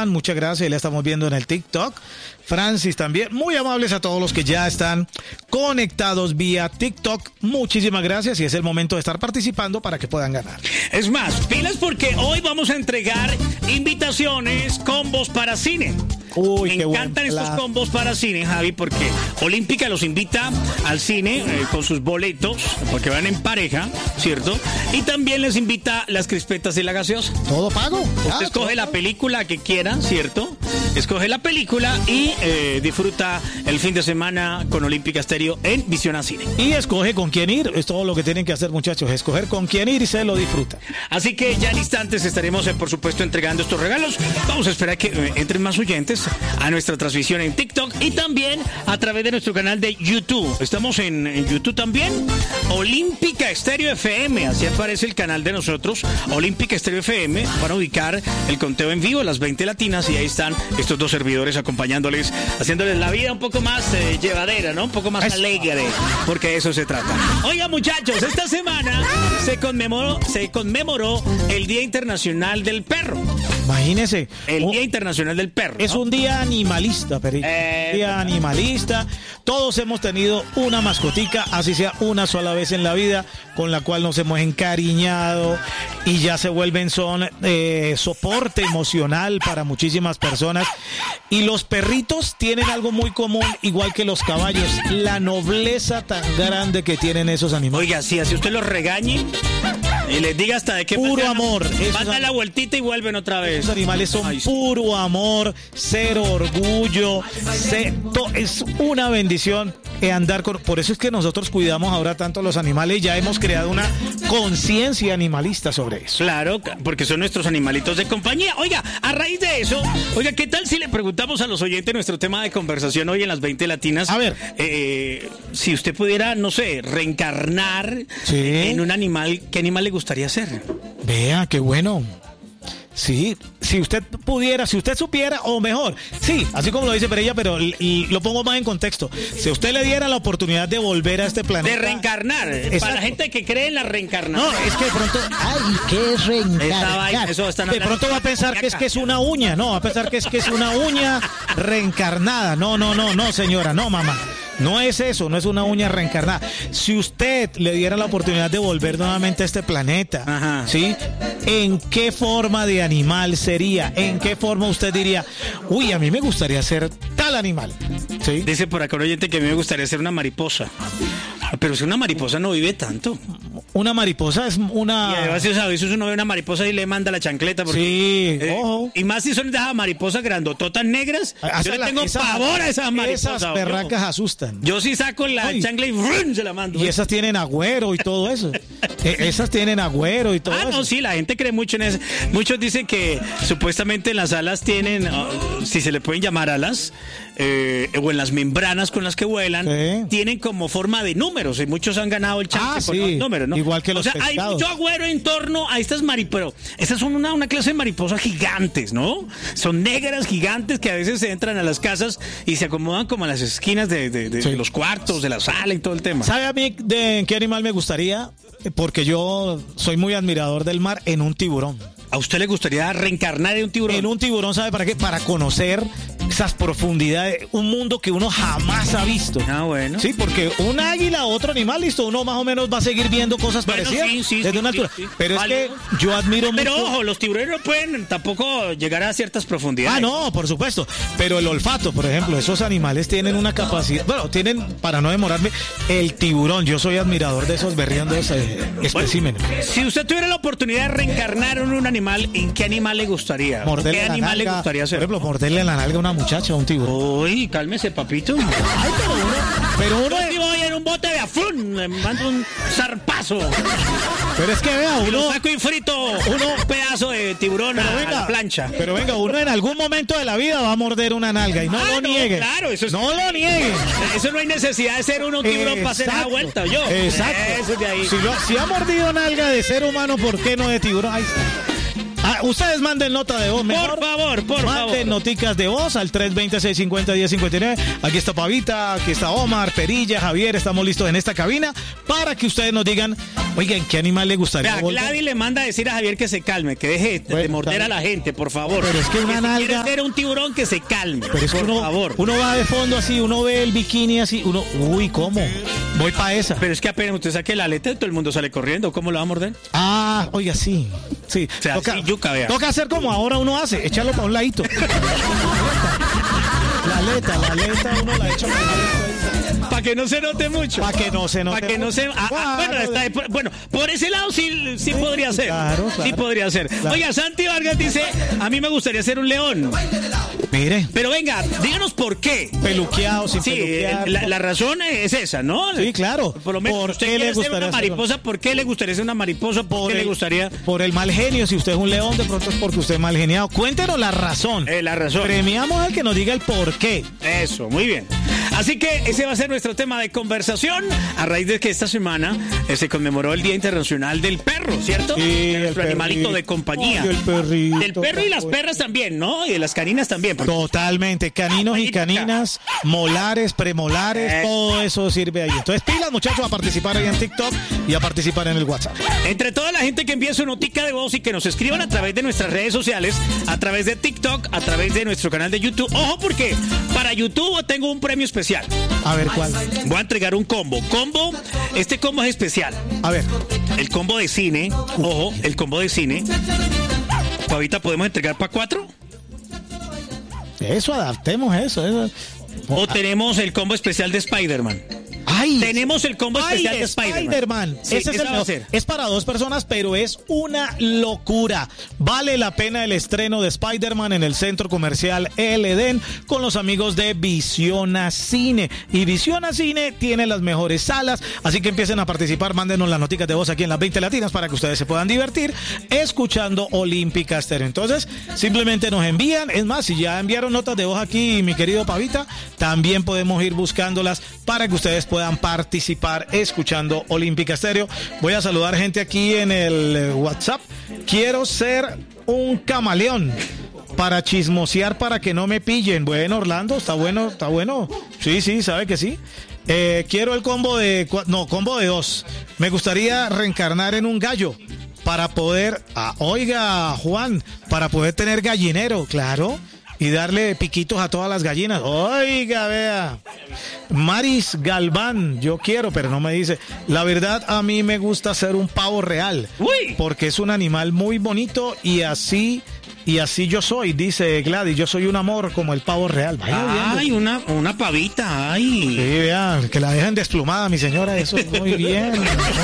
Esteban, muchas gracias, la estamos viendo en el TikTok. Francis también, muy amables a todos los que ya están conectados vía TikTok. Muchísimas gracias y es el momento de estar participando para que puedan ganar. Es más, pilas porque hoy vamos a entregar invitaciones, combos para cine. Uy, me encantan estos combos para cine, Javi, porque Olímpica los invita al cine con sus boletos, porque van en pareja, ¿cierto? Y también les invita las crispetas y la gaseosa. ¿Todo pago? Usted escoge la película que quiera, ¿cierto? Escoge la película y disfruta el fin de semana con Olímpica Estéreo en Visión a Cine. Y escoge con quién ir, es todo lo que tienen que hacer, muchachos, escoger con quién ir y se lo disfrutan. Así que ya en instantes estaremos, por supuesto, entregando estos regalos. Vamos a esperar que entren más oyentes a nuestra transmisión en TikTok y también a través de nuestro canal de YouTube. Estamos en YouTube también, Olímpica Estéreo FM, así aparece el canal de nosotros, Olímpica Estéreo FM, para ubicar el conteo en vivo, las 20 latinas, y ahí están estos dos servidores acompañándoles, haciéndoles la vida un poco más llevadera, ¿no? Un poco más alegre, porque de eso se trata. Oiga, muchachos, esta semana se conmemoró el Día Internacional del Perro. Imagínese. El Día Internacional del Perro, ¿no? Es un día animalista, Perito. Día animalista. Todos hemos tenido una mascotica, así sea una sola vez en la vida, con la cual nos hemos encariñado y ya se vuelven soporte emocional para muchísimas personas. Y los perritos tienen algo muy común, igual que los caballos, la nobleza tan grande que tienen esos animales. Oiga, sí, así usted los regañe y les diga hasta de qué puro amor. Van a la vueltita y vuelven otra vez. Esos animales son puro amor, cero orgullo, es una bendición andar con. Por eso es que nosotros cuidamos ahora tanto los animales, ya hemos creado una conciencia animalista sobre eso. Claro, porque son nuestros animalitos de compañía. Oiga, a raíz de eso, ¿qué tal si le preguntamos a los oyentes nuestro tema de conversación hoy en las 20 latinas? A ver, si usted pudiera, no sé, reencarnar en un animal, ¿qué animal le gustaría ser? Vea, qué bueno. Sí, si usted pudiera, si usted supiera, o mejor, sí, así como lo dice Perella, pero lo pongo más en contexto. Si usted le diera la oportunidad de volver a este planeta. De reencarnar, para la gente que cree en la reencarnación. No, es que de pronto, ¿qué es reencarnar? De pronto va a pensar que es una uña, no, va a pensar que es una uña reencarnada. No, señora, no, mamá. No es eso, no es una uña reencarnada. Si usted le diera la oportunidad de volver nuevamente a este planeta, ¿sí? ¿En qué forma de animal sería? ¿En qué forma usted diría, uy, a mí me gustaría ser tal animal? ¿Sí? Dice por acá un oyente que a mí me gustaría ser una mariposa. Pero si una mariposa no vive tanto. Una mariposa es una... Y además, si a veces uno ve una mariposa y le manda la chancleta. Porque, sí, ojo. Y más si son de esas mariposas grandototas negras. Yo le tengo pavor a esas mariposas. Esas perracas asustan. Yo sí saco la chancla y ¡brum! Se la mando. Y esas tienen agüero y todo eso. Esas tienen agüero y todo eso. No, sí, la gente cree mucho en eso. Muchos dicen que supuestamente las alas tienen, si se le pueden llamar alas, o en las membranas con las que vuelan, tienen como forma de números. Y muchos han ganado el chance con los números, ¿no? Igual que los pescados. Hay mucho agüero en torno a estas mariposas. Estas son una clase de mariposas gigantes, ¿no? Son negras, gigantes, que a veces se entran a las casas y se acomodan como a las esquinas de los cuartos, de la sala y todo el tema. ¿Sabe a mí de qué animal me gustaría? Porque yo soy muy admirador del mar, en un tiburón. ¿A usted le gustaría reencarnar en un tiburón? En un tiburón, ¿sabe para qué? Para conocer esas profundidades, un mundo que uno jamás ha visto. Ah, bueno. Sí, porque un águila, otro animal, listo, uno más o menos va a seguir viendo cosas parecidas desde una altura. Pero es que yo admiro mucho... Pero ojo, los tiburones no pueden tampoco llegar a ciertas profundidades. Ah, no, por supuesto. Pero el olfato, por ejemplo, esos animales tienen una capacidad... Bueno, tienen, para no demorarme, el tiburón. Yo soy admirador de esos berriondos especímenes. Si usted tuviera la oportunidad de reencarnar en un animal, ¿en qué animal le gustaría? Morderle ¿Qué animal le gustaría ser? Por ejemplo, morderle la nalga a una muchacha, a un tiburón. Uy, cálmese, papito. Ay, pero uno voy en un bote de afún, me mando un zarpazo. Pero es que vea, uno saco y frito un pedazo de tiburón a la plancha. Pero venga, uno en algún momento de la vida va a morder una nalga y no lo niegue. Claro, eso es, no lo niegue. Eso no hay necesidad de ser un tiburón para hacer la vuelta, yo. Exacto. Eso es de ahí. Si ha mordido nalga de ser humano, ¿por qué no de tiburón? Ahí está. Ustedes manden nota de voz, mejor. Por favor. Manden noticas de voz al 320-650-1059. Aquí está Pavita, aquí está Omar, Perilla, Javier. Estamos listos en esta cabina para que ustedes nos digan Oigan, ¿qué animal le gustaría? Gladys le manda a decir a Javier que se calme, que deje de morder a la gente, por favor. Pero es que una nalga... Si quiere ser un tiburón, que se calme, pero es que por favor. Uno va de fondo así, uno ve el bikini así, uno... Uy, ¿cómo? Voy para esa. Pero es que apenas usted saque la aleta, todo el mundo sale corriendo. ¿Cómo lo va a morder? Ah, oiga, sí. Sí. O sea, sí, yuca, vea. Toca hacer como ahora uno hace, echarlo para un ladito. La aleta uno la echa para un ladito. Para que no se note mucho. Para que no se note. Para que no se... bueno, por ese lado sí podría ser. Claro. Sí podría ser. Claro. Oiga, Santi Vargas dice, a mí me gustaría ser un león. Mire. Pero venga, díganos por qué. Peluqueado, sin peluquear. La razón es esa, ¿no? Sí, claro. Por lo menos, ¿por usted qué le gustaría ser una mariposa? ¿Por qué le gustaría ser una mariposa? ¿Por qué le gustaría? Por el mal genio. Si usted es un león, de pronto es porque usted es mal geniado. Cuéntenos la razón. La razón. Premiamos al que nos diga el por qué. Eso, muy bien. Así que ese va a ser nuestro tema de conversación a raíz de que esta semana se conmemoró el Día Internacional del Perro, ¿cierto? Sí, nuestro animalito de compañía. Ay, el perrito. Del perro y las perras también, ¿no? Y de las caninas también. Totalmente. Caninos y caninas, molares, premolares, todo eso sirve ahí. Entonces, pilas, muchachos, a participar ahí en TikTok y a participar en el WhatsApp. Entre toda la gente que envíe su notica de voz y que nos escriban a través de nuestras redes sociales, a través de TikTok, a través de nuestro canal de YouTube. Ojo, porque para YouTube tengo un premio especial. A ver, ¿cuál? Voy a entregar un combo. Este combo es especial. A ver. El combo de cine. Ojo, el combo de cine. Ahorita podemos entregar para 4. Eso, adaptemos eso. O tenemos el combo especial de Spider-Man. Ay, tenemos el combo especial de Spider-Man. Sí, ese es el mejor. Es para 2 personas, pero es una locura. Vale la pena el estreno de Spider-Man en el Centro Comercial El Edén con los amigos de Visiona Cine. Y Visiona Cine tiene las mejores salas, así que empiecen a participar. Mándenos las noticas de voz aquí en las 20 Latinas para que ustedes se puedan divertir escuchando Olímpica Estéreo. Entonces, simplemente nos envían. Es más, si ya enviaron notas de voz aquí, mi querido Pavita, también podemos ir buscándolas para que ustedes puedan participar escuchando Olímpica Estéreo. Voy a saludar gente aquí en el WhatsApp. Quiero ser un camaleón para chismosear para que no me pillen. Bueno, Orlando, está bueno. Sí, sabe que sí. Quiero el combo de 2. Me gustaría reencarnar en un gallo para poder, oiga, Juan, para poder tener gallinero, claro. Y darle piquitos a todas las gallinas. Oiga, vea. Maris Galván, yo quiero, pero no me dice. La verdad, a mí me gusta ser un pavo real. Uy. Porque es un animal muy bonito y así yo soy, dice Gladys. Yo soy un amor como el pavo real. Ay, una pavita, ay. Sí, vea, que la dejen desplumada, mi señora. Eso es muy bien.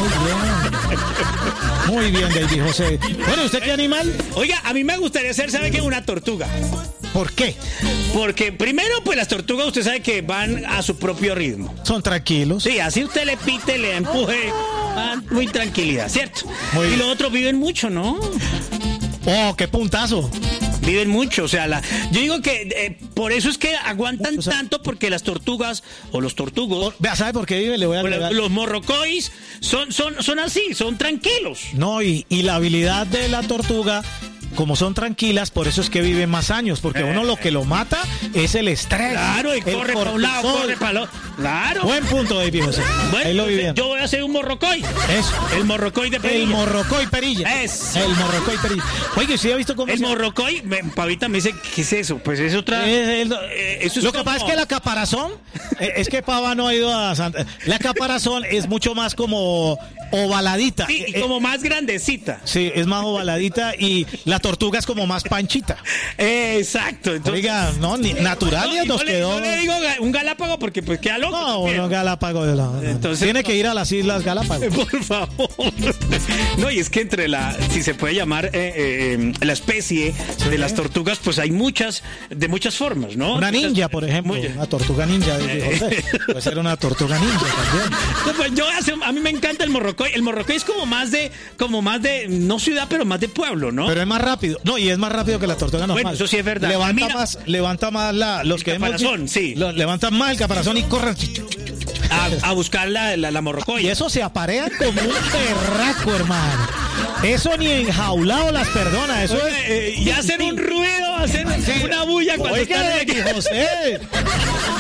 Muy bien, David José. Bueno, ¿usted qué animal? Oiga, a mí me gustaría ser, ¿sabe qué? Una tortuga. ¿Por qué? Porque primero, pues las tortugas usted sabe que van a su propio ritmo. Son tranquilos. Sí, así usted le pite, le empuje, van muy tranquilidad, ¿cierto? Y los otros viven mucho, ¿no? Oh, qué puntazo. Viven mucho, o sea, yo digo que por eso es que aguantan tanto, porque las tortugas o los tortugos... Vea, ¿sabe por qué viven? Le voy a agregar. Los morrocois son así, son tranquilos. No, y la habilidad de la tortuga... Como son tranquilas, por eso es que viven más años, porque uno lo que lo mata es el estrés. Claro, y corre para un lado, corre para el otro. Claro. Buen punto, David José. Bueno, ahí lo viven. Yo voy a hacer un morrocoy. Eso. El morrocoy de Perilla. El morrocoy Perilla. Eso. El morrocoy Perilla. Oye, ¿sí ha visto cómo el morrocoy? Pavita me dice, ¿qué es eso? Pues es otra... eso es lo que pasa es que la caparazón, es que Pava no ha ido a Santa... La caparazón es mucho más como ovaladita. Sí, y como más grandecita. Sí, es más ovaladita y la tortuga es como más panchita. Exacto. Entonces, oiga, no, natural ya nos quedó. No le digo un galápago porque pues queda loco. No, un galápago de la... Entonces, tiene que ir a las Islas Galápagos. Por favor. No, y es que entre si se puede llamar la especie de las tortugas, pues hay muchas, de muchas formas, ¿no? Una ninja, por ejemplo. Una tortuga ninja. Puede ser una tortuga ninja también. No, pues a mí me encanta el morrocoy. El morrocoy es como más de, no ciudad, pero más de pueblo, ¿no? Pero es más rápido. No, y es más rápido que la tortuga normal. Bueno, eso sí es verdad. Levanta más los que caparazón, sí. Levantan más el caparazón y corren a buscar la morrocoy. Y eso se aparean como un perraco, hermano. Eso ni enjaulado las perdona. Eso es y hacer un ruido, hacer una bulla cuando están aquí. José.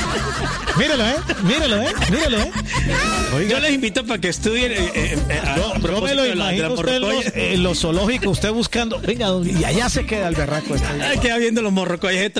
Míralo, míralo. Oiga. Yo les invito para que estudien. Yo me lo imagino usted en los zoológicos, usted buscando. Venga, y allá se queda el berraco. Queda viendo los morrocoyes.